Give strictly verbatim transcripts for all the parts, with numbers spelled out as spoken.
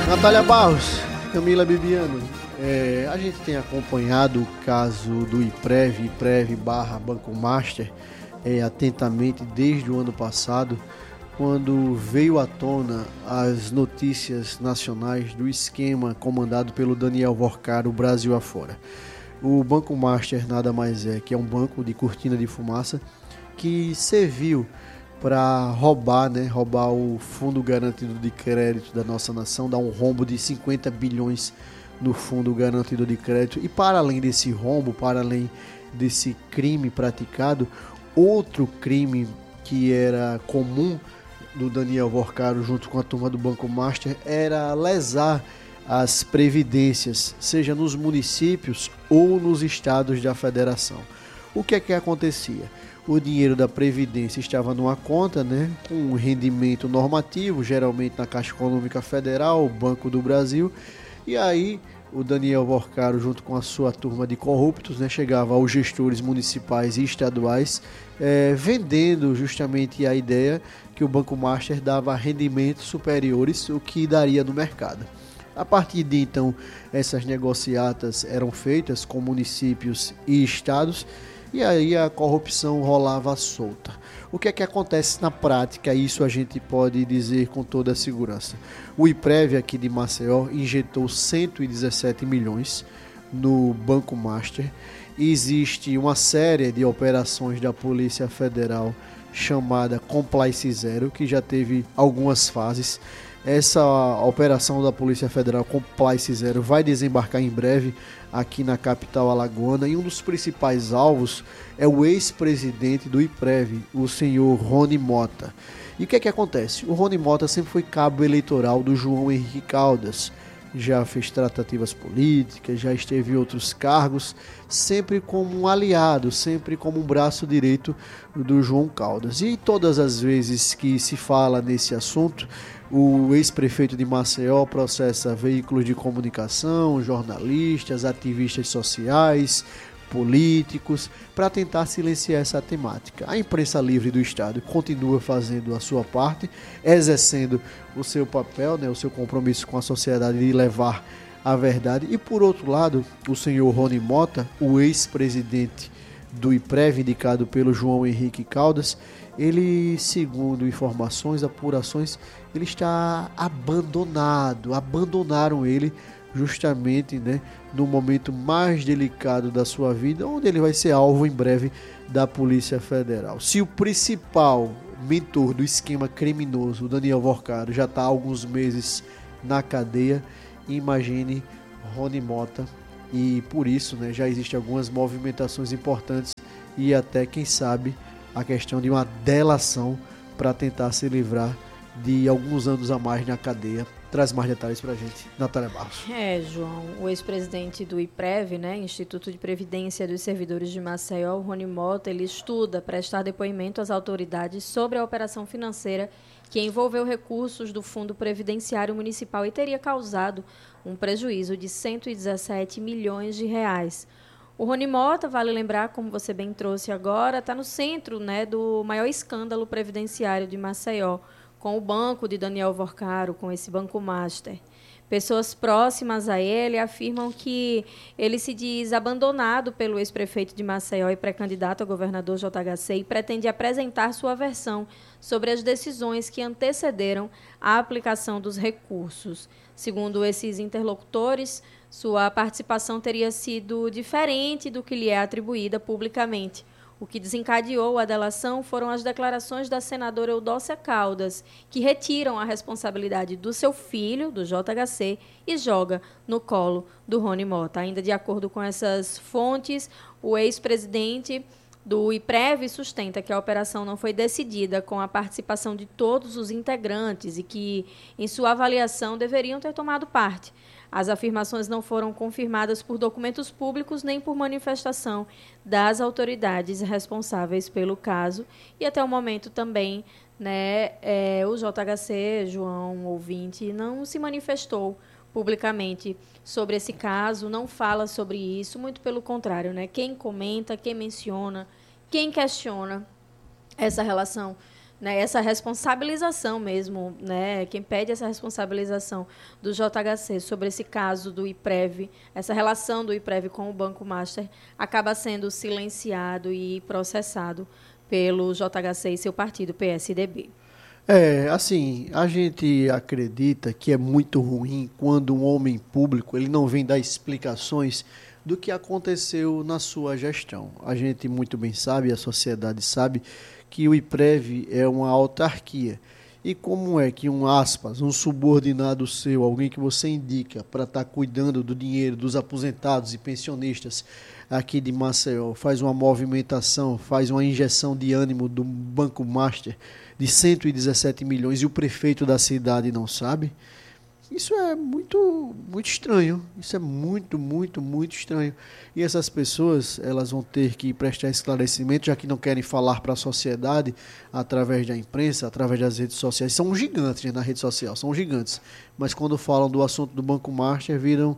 Natália Barros, Camila Bibiano, é, a gente tem acompanhado o caso do IPREV, IPREV barra Banco Master, é, atentamente desde o ano passado, quando veio à tona as notícias nacionais do esquema comandado pelo Daniel Worcaro, Brasil afora. O Banco Master nada mais é que é um banco de cortina de fumaça que serviu para roubar, né, roubar o Fundo Garantido de Crédito da nossa nação, dar um rombo de cinquenta bilhões no Fundo Garantido de Crédito. E para além desse rombo, para além desse crime praticado, outro crime que era comum do Daniel Worcaro junto com a turma do Banco Master era lesar as previdências, seja nos municípios ou nos estados da federação. O que é que acontecia? O dinheiro da Previdência estava numa conta, né, com um rendimento normativo, geralmente na Caixa Econômica Federal, Banco do Brasil, e aí o Daniel Worcaro, junto com a sua turma de corruptos, né, chegava aos gestores municipais e estaduais, é, vendendo justamente a ideia que o Banco Master dava rendimentos superiores ao que daria no mercado. A partir de então, essas negociatas eram feitas com municípios e estados, e aí a corrupção rolava solta. O que é que acontece na prática? Isso a gente pode dizer com toda a segurança. O IPREV aqui de Maceió injetou cento e dezessete milhões no Banco Master. Existe uma série de operações da Polícia Federal chamada Compliance Zero, que já teve algumas fases. Essa operação da Polícia Federal Compliance Zero vai desembarcar em breve aqui na capital alagoana, e um dos principais alvos é o ex-presidente do IPREV, o senhor Rony Mota. E o que é que acontece? O Rony Mota sempre foi cabo eleitoral do João Henrique Caldas, já fez tratativas políticas, já esteve em outros cargos, sempre como um aliado, sempre como um braço direito do João Caldas. E todas as vezes que se fala nesse assunto, o ex-prefeito de Maceió processa veículos de comunicação, jornalistas, ativistas sociais, políticos, para tentar silenciar essa temática. A imprensa livre do Estado continua fazendo a sua parte, exercendo o seu papel, né, o seu compromisso com a sociedade de levar a verdade. E por outro lado, o senhor Rony Mota, o ex-presidente do IPREV, indicado pelo João Henrique Caldas, ele, segundo informações, apurações, ele está abandonado, abandonaram ele justamente, né, no momento mais delicado da sua vida, onde ele vai ser alvo em breve da Polícia Federal. Se o principal mentor do esquema criminoso, Daniel Worcaro, já está há alguns meses na cadeia, imagine Rony Mota, e por isso, né, já existem algumas movimentações importantes e até, quem sabe, a questão de uma delação para tentar se livrar de alguns anos a mais na cadeia. Traz mais detalhes para a gente, Natália Barros. É, João, o ex-presidente do IPREV, né, Instituto de Previdência dos Servidores de Maceió, Rony Mota, ele estuda prestar depoimento às autoridades sobre a operação financeira que envolveu recursos do Fundo Previdenciário Municipal e teria causado um prejuízo de cento e dezessete milhões de reais. O Rony Mota, vale lembrar, como você bem trouxe agora, está no centro, né, do maior escândalo previdenciário de Maceió, com o banco de Daniel Worcaro, com esse Banco Master. Pessoas próximas a ele afirmam que ele se diz abandonado pelo ex-prefeito de Maceió e pré-candidato a governador J H C e pretende apresentar sua versão sobre as decisões que antecederam a aplicação dos recursos. Segundo esses interlocutores, sua participação teria sido diferente do que lhe é atribuída publicamente. O que desencadeou a delação foram as declarações da senadora Eudócia Caldas, que retiram a responsabilidade do seu filho, do J H C, e joga no colo do Rony Mota. Ainda de acordo com essas fontes, o ex-presidente do IPREV sustenta que a operação não foi decidida com a participação de todos os integrantes e que, em sua avaliação, deveriam ter tomado parte. As afirmações não foram confirmadas por documentos públicos nem por manifestação das autoridades responsáveis pelo caso. E até o momento também, né, é, o J H C, João ouvinte, não se manifestou publicamente sobre esse caso, não fala sobre isso, muito pelo contrário, né? Quem comenta, quem menciona, quem questiona essa relação né, essa responsabilização mesmo, né, quem pede essa responsabilização do J H C sobre esse caso do IPREV, essa relação do IPREV com o Banco Master, acaba sendo silenciado e processado pelo J H C e seu partido, P S D B. É, assim, a gente acredita que é muito ruim quando um homem público ele não vem dar explicações do que aconteceu na sua gestão. A gente muito bem sabe, a sociedade sabe, que o IPREV é uma autarquia. E como é que um aspas, um subordinado seu, alguém que você indica para estar tá cuidando do dinheiro dos aposentados e pensionistas aqui de Maceió, faz uma movimentação, faz uma injeção de ânimo do Banco Master de cento e dezessete milhões e o prefeito da cidade não sabe? Isso é muito, muito estranho. Isso é muito, muito, muito estranho. E essas pessoas, elas vão ter que prestar esclarecimento, já que não querem falar para a sociedade através da imprensa, através das redes sociais. São gigantes, né, na rede social, são gigantes. Mas quando falam do assunto do Banco Master, viram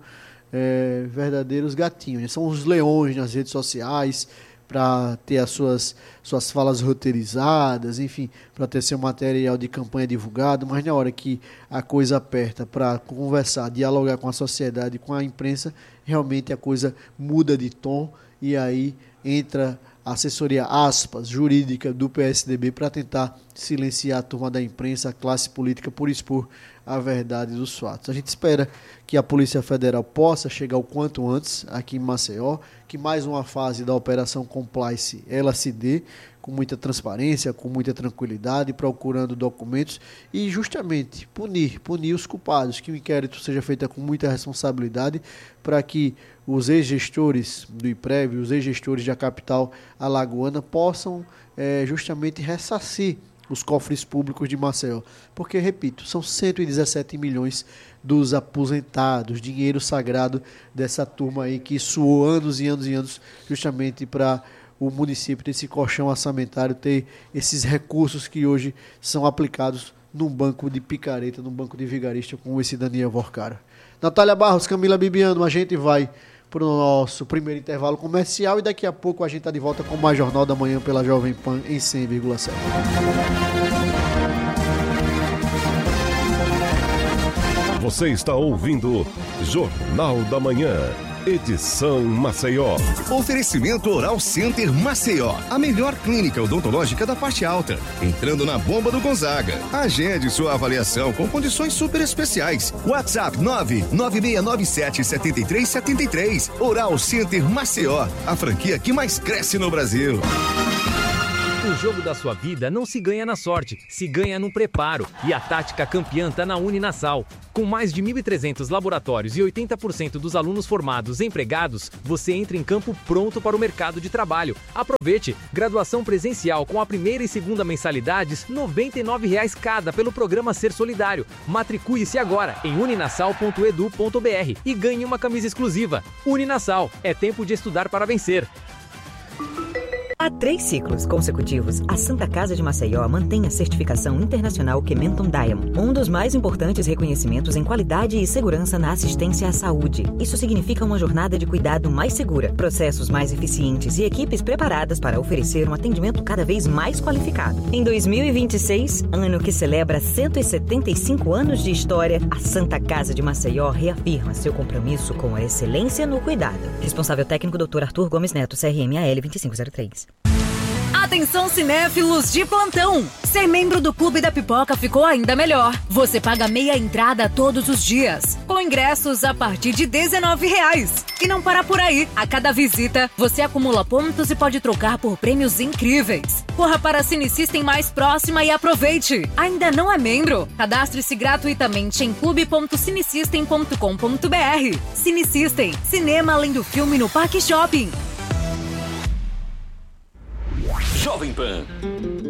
é, verdadeiros gatinhos, né? São os leões nas redes sociais, para ter as suas, suas falas roteirizadas, enfim, para ter seu material de campanha divulgado, mas na hora que a coisa aperta para conversar, dialogar com a sociedade, com a imprensa, realmente a coisa muda de tom e aí entra a assessoria, aspas, jurídica do P S D B para tentar silenciar a turma da imprensa, a classe política, por expor a verdade dos fatos. A gente espera que a Polícia Federal possa chegar o quanto antes aqui em Maceió, que mais uma fase da Operação Complice ela se dê com muita transparência, com muita tranquilidade, procurando documentos e justamente punir, punir os culpados, que o inquérito seja feito com muita responsabilidade para que os ex-gestores do IPREV, os ex-gestores da capital alagoana possam é, justamente ressarcir os cofres públicos de Maceió. Porque, repito, são cento e dezessete milhões dos aposentados, dinheiro sagrado dessa turma aí que suou anos e anos e anos justamente para o município ter esse colchão orçamentário, ter esses recursos que hoje são aplicados num banco de picareta, num banco de vigarista como esse Daniel Vorcara. Natália Barros, Camila Bibiano, a gente vai para o nosso primeiro intervalo comercial e daqui a pouco a gente está de volta com mais Jornal da Manhã pela Jovem Pan em cem vírgula sete. Você está ouvindo Jornal da Manhã, edição Maceió. Oferecimento Oral Center Maceió, a melhor clínica odontológica da parte alta. Entrando na bomba do Gonzaga. Agende sua avaliação com condições super especiais. WhatsApp nove nove seis nove sete sete três sete três. Oral Center Maceió, a franquia que mais cresce no Brasil. O jogo da sua vida não se ganha na sorte, se ganha no preparo. E a tática campeã está na Uninasal. Com mais de mil e trezentos laboratórios e oitenta por cento dos alunos formados empregados, você entra em campo pronto para o mercado de trabalho. Aproveite! Graduação presencial com a primeira e segunda mensalidades, noventa e nove reais cada pelo programa Ser Solidário. Matricule-se agora em uninasal ponto edu ponto br e ganhe uma camisa exclusiva. Uninasal, é tempo de estudar para vencer. Há três ciclos consecutivos, a Santa Casa de Maceió mantém a certificação internacional Kementon Diamond, um dos mais importantes reconhecimentos em qualidade e segurança na assistência à saúde. Isso significa uma jornada de cuidado mais segura, processos mais eficientes e equipes preparadas para oferecer um atendimento cada vez mais qualificado. Em dois mil e vinte e seis, ano que celebra cento e setenta e cinco anos de história, a Santa Casa de Maceió reafirma seu compromisso com a excelência no cuidado. Responsável técnico doutor Arthur Gomes Neto, C R M A L vinte e cinco zero três. Atenção cinéfilos de plantão! Ser membro do Clube da Pipoca ficou ainda melhor. Você paga meia entrada todos os dias, com ingressos a partir de dezenove reais. E não para por aí. A cada visita, você acumula pontos e pode trocar por prêmios incríveis. Corra para a Cine System mais próxima e aproveite! Ainda não é membro? Cadastre-se gratuitamente em clube ponto cinesystem ponto com ponto br. Cine System, cinema além do filme no Parque Shopping. Jovem Pan.